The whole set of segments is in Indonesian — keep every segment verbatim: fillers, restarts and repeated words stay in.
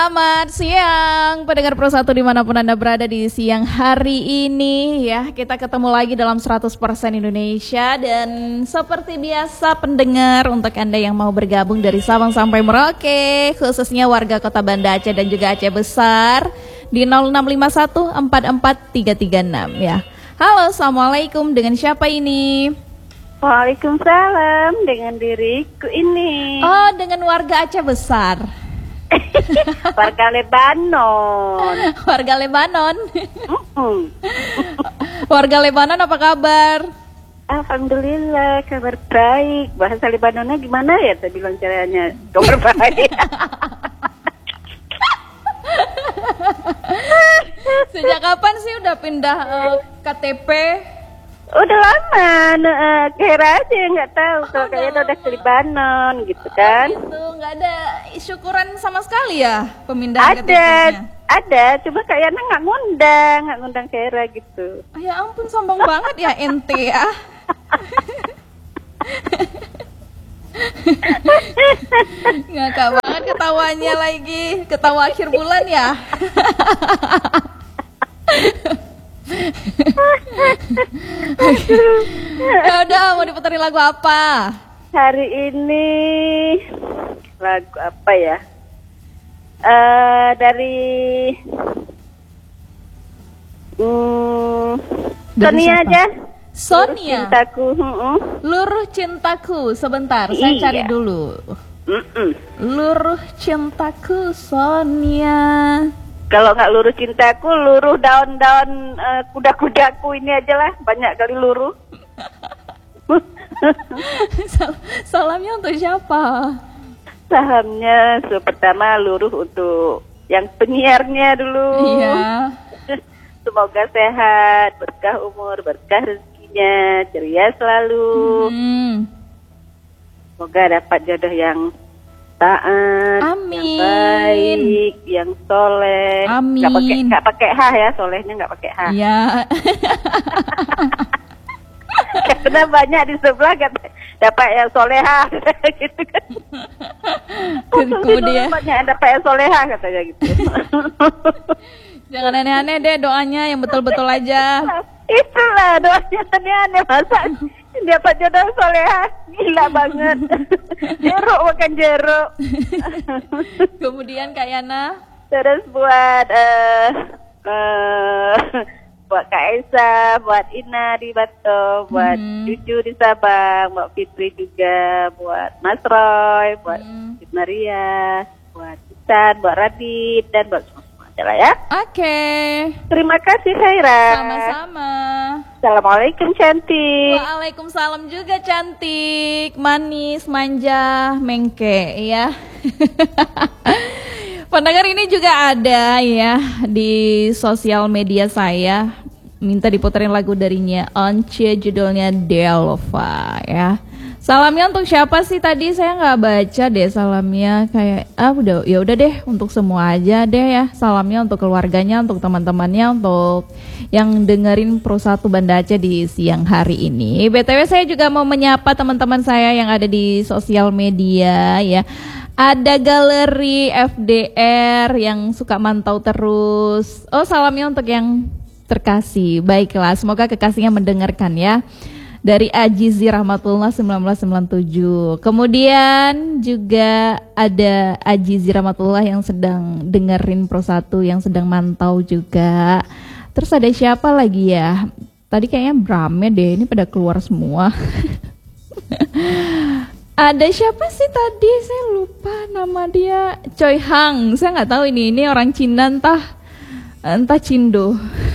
Selamat siang pendengar Pro satu dimanapun Anda berada di siang hari ini ya. Kita ketemu lagi dalam seratus persen Indonesia. Dan seperti biasa pendengar, untuk Anda yang mau bergabung dari Sabang sampai Merauke, khususnya warga kota Banda Aceh dan juga Aceh Besar, di nol enam lima satu empat empat tiga tiga enam ya. Halo, Assalamualaikum, dengan siapa ini? Waalaikumsalam, dengan diriku ini. Oh, dengan warga Aceh Besar. Warga Lebanon. Warga Lebanon. Mm-mm. Warga Lebanon apa kabar? Alhamdulillah, kabar baik. Bahasa Lebanonnya gimana ya tadi bilang caranya? Kabar baik. Sejak kapan sih udah pindah uh, K T P? Udah lama, uh, kira aja nggak tahu. Kalau kayaknya udah ke Lebanon gitu kan? Oh gitu, nggak ada syukuran sama sekali ya pemindahan Ada, K T P-nya? ada. Cuma kayaknya nggak ngundang, nggak ngundang Kera gitu. Oh, ya ampun, sombong banget ya ente ya. Ngakak banget ketawanya lagi, ketawa akhir bulan ya. Ya udah, mau diputerin lagu apa? Hari ini lagu apa ya? Uh, dari hmm, Dari Sonia siapa? aja. Sonia. Cintaku. Uh-uh. Luruh cintaku. Sebentar, saya Iya. cari dulu. Mm-mm. Luruh cintaku, Sonia. Kalau nggak luruh cintaku, luruh daun-daun uh, kuda-kudaku ini aja lah. Banyak kali luruh. Sal- Salamnya untuk siapa? Sahamnya so, pertama luruh untuk yang penyiarnya dulu. Iya. Semoga sehat, berkah umur, berkah rezekinya, ceria selalu. Hmm. Semoga dapat jodoh yang taat, Amin. yang baik, yang soleh. Amin. Nggak pakai nggak pakai h ya, solehnya nggak pakai h. Iya. Karena banyak di sebelah kata dapat yang soleha gitu kan. Kemudian Banyak yang dapat yang soleha katanya gitu. jangan aneh-aneh deh doanya, yang betul-betul aja. Itulah doanya aneh-aneh, masa dapat jodoh soleha, gila banget. Jeruk makan jeruk. Kemudian Kak Yana. Terus buat eh uh, buat Kak Esa, buat Ina di Batam, buat Hmm. Cucu di Sabang, buat Fitri juga, buat Mas Roy, buat Hmm. Maria, buat Isan, buat Radit, dan buat semua adalah ya. Oke. Terima kasih Khaira. Sama-sama. Assalamualaikum cantik. Waalaikumsalam juga cantik, manis, manja, mengke ya. Pendengar, ini juga ada ya di sosial media saya, minta diputerin lagu darinya Once, judulnya Delva ya. Salamnya untuk siapa sih tadi? Saya nggak baca deh salamnya, kayak ah udah ya udah deh, untuk semua aja deh ya. Salamnya untuk keluarganya, untuk teman-temannya, untuk yang dengerin Pro satu Banda Aceh di siang hari ini. B T W saya juga mau menyapa teman-teman saya yang ada di sosial media ya. Ada Galeri F D R yang suka mantau terus. Oh, salamnya untuk yang terkasih. Baiklah, semoga kekasihnya mendengarkan ya. Dari Ajizi Rahmatullah seribu sembilan ratus sembilan puluh tujuh. Kemudian juga ada Ajizi Rahmatullah yang sedang dengerin Pro satu, yang sedang mantau juga. Terus ada siapa lagi ya? Tadi kayaknya Brame deh, ini pada keluar semua. Ada siapa sih tadi? Saya lupa nama dia. Choi Hang. Saya nggak tahu ini ini orang Cina entah entah Cindo.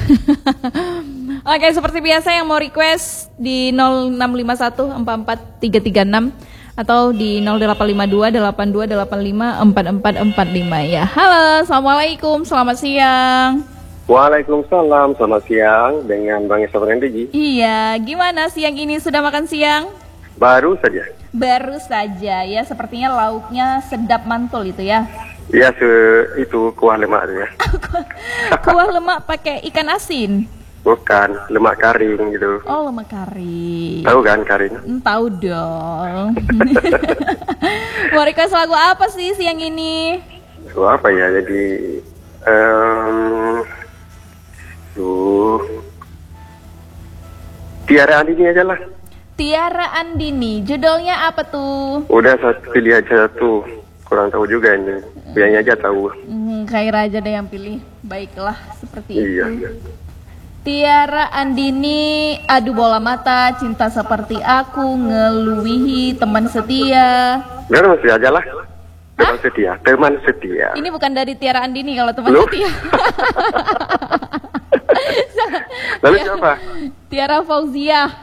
Oke, seperti biasa yang mau request di nol enam lima satu empat empat tiga tiga enam atau di nol delapan lima dua delapan dua delapan lima empat empat empat lima ya. Halo, Assalamualaikum, selamat siang. Waalaikumsalam, selamat siang dengan Bang Isa Ji. Iya, gimana siang ini, sudah makan siang? Baru saja. Baru saja ya, sepertinya lauknya sedap mantul itu ya. Ya, se itu kuah lemak ya. Kuah lemak pakai ikan asin. Bukan, lemak karing gitu. Oh, lemak kari. Tahu kan karing? Hmm, tahu dong. Mau request lagu apa sih siang ini? Tuh apa ya, jadi um, tuh Tiara Andini aja lah. Tiara Andini, judulnya apa tuh? Udah satu pilih aja satu, kurang tahu juga ini. Biayanya aja tahu. Hmm, Khaira aja deh yang pilih. Baiklah, seperti Iya. itu. Tiara Andini, adu bola mata, cinta seperti aku, ngeluihi, teman setia. Biar masih aja lah. Teman setia, teman setia. Ini bukan dari Tiara Andini kalau teman Loh? setia. Lalu siapa? Tiara Fauzia.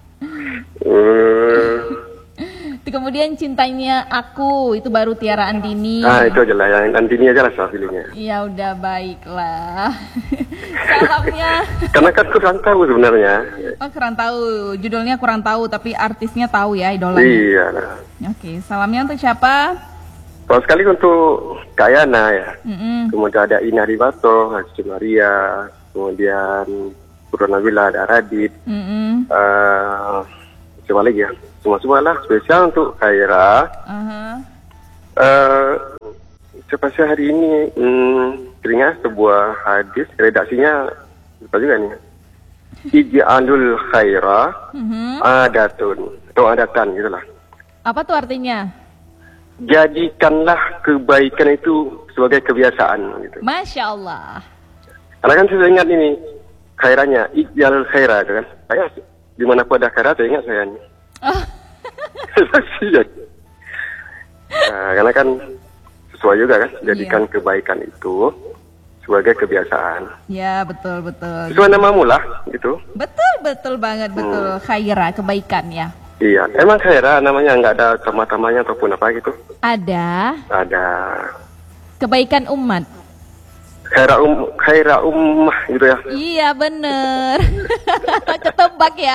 Hmm. Kemudian cintanya aku, itu baru Tiara Andini. Ah itu aja lah, yang Andini aja lah saya pilihnya. Ya udah, baiklah. Salamnya. Karena kan kurang tahu sebenarnya. Oh, kurang tahu. Judulnya kurang tahu, tapi artisnya tahu ya, idolanya. Iya. Nah. Oke, salamnya untuk siapa? Kalau sekali untuk Kayana ya. Mm-mm. Kemudian ada Ina Ribato, Haji Maria, kemudian Purwo Nabila, ada Radit. Mm-mm. Uh, coba lagi ya. Semua-semua lah spesial untuk Khaira. Aha. Uh, Cepatnya hari ini hmm, teringat sebuah hadis, redaksinya lupa juga nih. Ij'alul khaira Mhm. adatun, atau adatan gitulah. Apa tuh artinya? Jadikanlah kebaikan itu sebagai kebiasaan gitu. Masya Allah. Karena kan saya ingat ini khairanya, ij'alul khaira itu kan. Saya dimanapun ada khaira saya ingat saya ini. Oh. Iya. Nah, karena kan sesuai juga kan, jadikan Iya. kebaikan itu sebagai kebiasaan. Ya, betul betul. Sesuai namamu lah, gitu. Betul betul banget, betul. Khaira, kebaikan ya. Iya, emang Khaira namanya nggak ada tambah-tambahnya ataupun apa gitu? Ada Ada kebaikan umat. Khaira um, Khaira ummah gitu ya. Iya bener. Ketebak ya.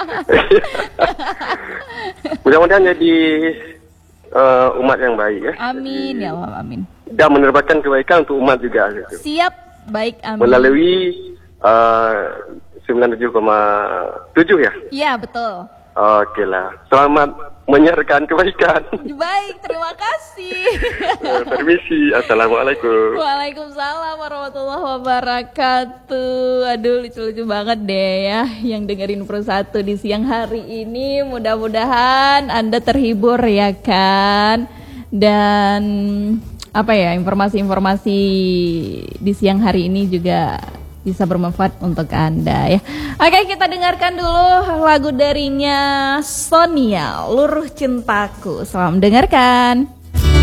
Mudah-mudahan jadi uh, umat yang baik ya. Amin ya Allah, amin. Dan menerbitkan kebaikan untuk umat juga gitu. Siap, baik, amin. Melalui uh, sembilan puluh tujuh koma tujuh ya. Iya betul. Oke lah. Selamat menyiarkan kebaikan. Baik, terima kasih. Uh, Permisi. Assalamualaikum. Waalaikumsalam warahmatullahi wabarakatuh. Aduh, lucu-lucu banget deh ya yang dengerin Pro satu di siang hari ini. Mudah-mudahan Anda terhibur ya kan. Dan apa ya, informasi-informasi di siang hari ini juga bisa bermanfaat untuk Anda ya. Oke, kita dengarkan dulu lagu darinya Sonia, Luruh Cintaku. Selamat mendengarkan.